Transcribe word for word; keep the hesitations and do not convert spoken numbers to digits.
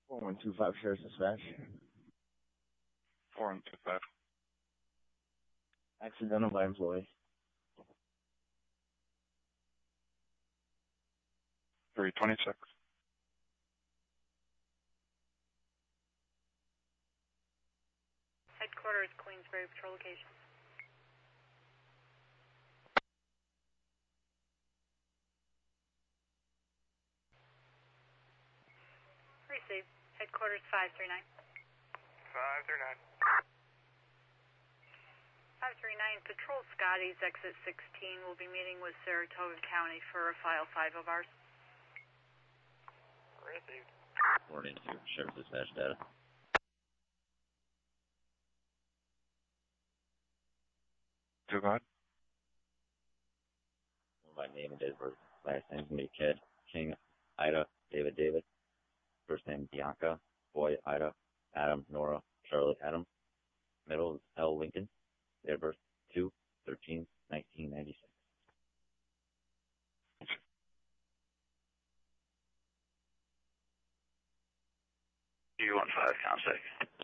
four one two five Sheriff's Dispatch. four one two five. Accidental by employee. three twenty-six. Headquarters, Queensbury Patrol Location. Received. Headquarters five three nine. five three nine. five three nine, Patrol Scotty's exit sixteen will be meeting with Saratoga County for a file five of ours. Received. Morning to Sheriff's Dispatch data. Two, go ahead. My name and date of birth. Last name's going to be Kid. King, Ida, David, David. First name Bianca. Boy, Ida. Adam, Nora, Charlotte, Adam. Middle is L. Lincoln. Date of birth two thirteen nineteen ninety-six. U one five, contact.